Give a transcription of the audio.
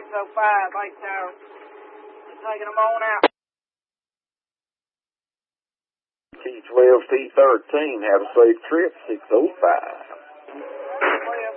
Lake Tower. Taking them on out. T12, T13, have a safe trip, 605.